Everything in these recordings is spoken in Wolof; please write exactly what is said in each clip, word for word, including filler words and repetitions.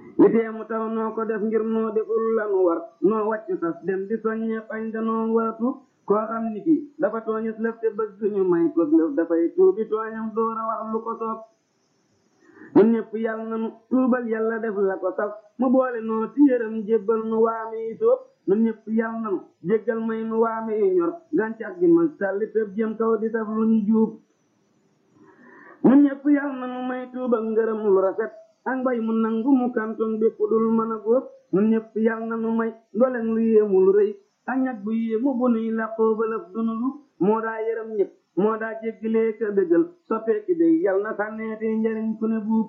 li tee mu taw noo ko def ngir noo deful lanu war noo wàccu sas dem di soññe pañ danoo war tuub koo xam ni kii dafa tooñus lëf te bëgg ñu may ko lëf dafay tuubi tooñam door a wax lu ko soob ñun ñëpp yàlla nanu tuubal yàlla def la ko saf mu boole noo ci yërëm jébbal nu waame yi soob ñun ñëpp yàlla nanu jéggal may nu waame yi ñor gàncax gi mag sàlli tëb jëm kaw di saf lu ñu juub ñun ñëpp yàlla nanu may tuubal ngërëm lu rafet ak mbay mu nangu mu kantoon bépp dul mën a góob ñun ñëpp yàlla nanu may ndoleen lu yéemu lu rëy ak ñag bu yéemu bu nuy làqoo balëf dunu lu moo daa yërëm ñëpp moo daa jéggalee ka bégal soppeeki bég yàlla na sànneeti njariñ ku ne buub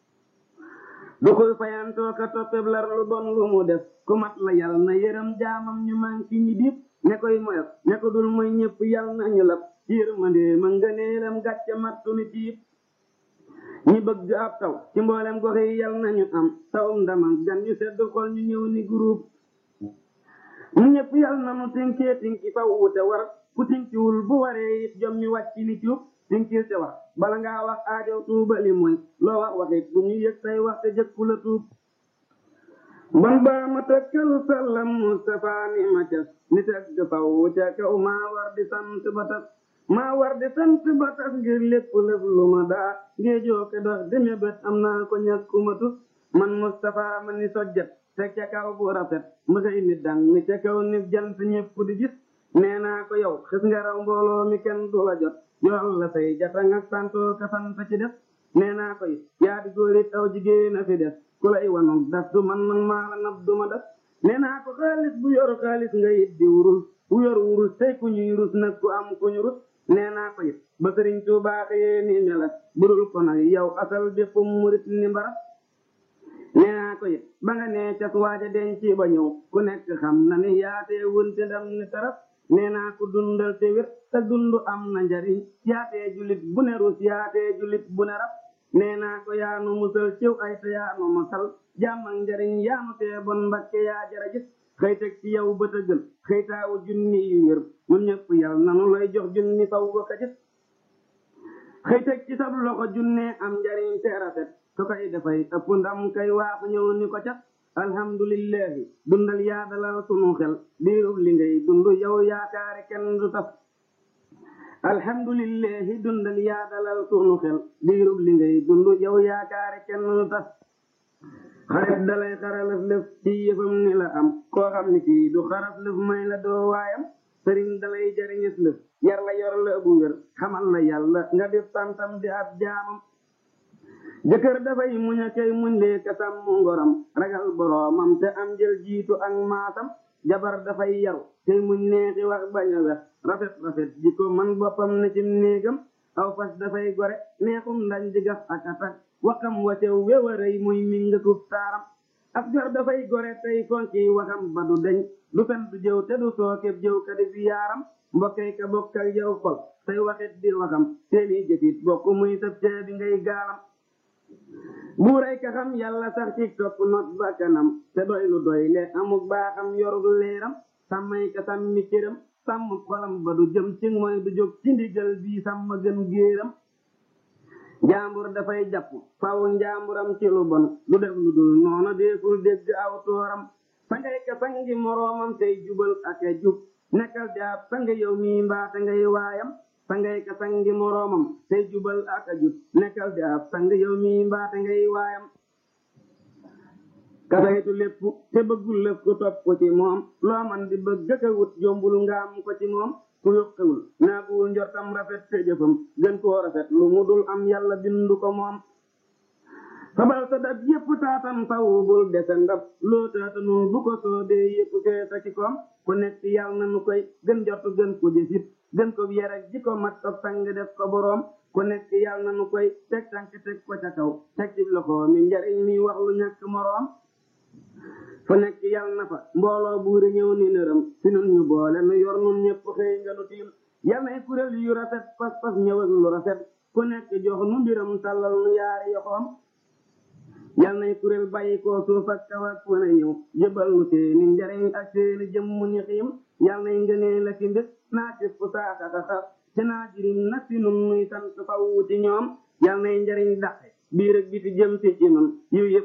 du koy fayantoo ka toppeb lar lu bon lu mu def ku mat la yàlla na yërëm jaamam ñu man ci ñi dib ne koy moyof ne ko dul mooy ñëpp yàlla na ñu lab ci yërmande ma ngëneelam gàcce mattu ni tiib ñi bëgg ab taw ci mboolem gox yi yàlla nañu am tawum ndama gan ñu sedd xol ñu ñëw ni groupe ñu ñëpp yàlla na mu tinkee tinki faw wute war ku tinkiwul bu waree it jom ñu wàcc ni cuub tinkil te wax bala ngaa wax aajow tuubali mooy loo wax waxit bu ñu yëg say wax te jëkku la tuub bon baa ma tëkkal sallam Mustafa ni ma cas ni tëgg faw ca kaw maa war di sant ba tas maa war di sant ba tas ngir lépp lëf lu ma daa ngéejoo ke dox deme bët am naa ko ñàkkuma tus man Mustafa ma ni sojjat teg ca kaw bu rafet ma koy ni dang ni ca kaw ni jant ñépp di gis nee naa ko yow xis nga raw mbooloo mi kenn du la jot yool la say jatang ak santoo ka sant ci def nee naa ko it yaa di góorit aw jigéen a fi def ku lay wanu daf du man man maa la nab duma def nee naa ko xaalis bu yor xaalis nga it di wurus bu yor wurus tey ku ñuy rus nag ku am ku ñu rus nee naa ko it ba sëriñ Tuubaa xëyee ni melas budul ko nag yow asal bépp murit ni mbara nee naa ko it ba nga nee cas waaja denc ba ñëw ku nekk xam na ni yaatee wunte ndam ni taraf nee naa ko dundal te wér te dund am na njariñ yaatee julit bu ne rus yaatee julit bu ne raf nee naa ko yaanu musal ciw ay te yaanu masal jàmm ak njariñ yaanu tee bon mbakke yaa jara gis xëy teg ci yow bët a gën xëy taawu junni yu wér ñun ñëpp yàlla nanu lay jox junni faw ba ka gis xëy teg ci sab loxo junnee am njariñ te rafet ko koy dafay ëpp ndam kay waaxu ñëw ni ko ca alhamdulillahi dundal yaa dalal sunu xel diirub li ngay dund yow yaakaari kenn du tas alhamdulillahi dundal yaa dalal sunu xel diirub li ngay dund yow yaakaari kenn du tas xarit dalay xaralëf lëf ci yëfam ni la am koo xam ni kii du xaraf lëf may la doo waayam sëriñ dalay jariñes lëf yar la yor la bu wér xamal la yàlla nga def santam di ab jaamam jëkkër dafay muñ a kay muñ lee kasam mu ngoram ragal boroomam te am jël jiitu ak maasam jabar dafay yaru tey muñ neexi wax bañ a wex rafet rafet jikko man boppam na ci néegam aw fas dafay gore neexum ndañ di gas ak atak waxam watew wewarëy muy mi nga tub taaram ak jor dafay gore tey fonki waxam ba du deñ du fen du jëw te du sookeb jëw ka di fi yaaram mbokkay ka bokkal yow xol say waxit di waxam seeni jëfit bokk muy sëb cee bi ngay gaalam buuray ka xam yàlla sax ci topp not ba kanam te doy lu doy le amuk baaxam yorug leeram sàmmay ka sàmmi cëram sàmm xolam ba du jëm ci mooy du jóg ci ndigal bii sàmm gën géeram njaambur dafay jàpp faw njaamburam ci lu bon du def lu dul noona deeful dégg aw tooram sangay ka sangi moroomam tey jubal ak a jub nekkal jaab sanga yow mii mbaate ngay waayam sangay ka sangi moroomam tey jubal ak a jub nekkal jaab sanga yow mii mbaate ngay waayam kasaytu lépp te bëggul lépp ku topp ko ci moom loo man di bëgg ka wut jombul nga am ko ci moom ku yokkuwul naaguwul njortam rafet te jëfam gën koo rafet lu mu dul am yàlla bindu ko moom fabal sa dab yépp taatan faw bul dese ndab loo taatanul bu ko soobee yépp feesa ci koom ku nekk yàlla na nu koy gën jortu gën ko jëfit gën ko yere ji ko mat ko sang def ko boroom ku nekk yàlla na nu koy teg tànk teg ko ca kaw teg ci loxo mi njariñ mi wax lu ñàkk moroom fu nekk yàlla na fa mbooloo buuri ñëw ni nërëm fi nun ñu boole nu yor nun ñëpp xëy nga nu tiim yàlla nay kuréel yu rafet pas pas ñëw ak lu rafet ku nekk jox nu mbiram tàllal nu yaari yoxoom yàlla nay kuréel bàyyi koo suuf ak kaw ak fu ne ñëw jëbal nu seeni njariñ ak seeni jëm mu ñu xiim yàlla nay ngënee la ki mbét naa ci fu saaxaxaxa te naa jirim nag si nun nuy sant faw ci ñoom yàlla nay njariñ daqe biir ak biti jëm si ci nun yu yëpp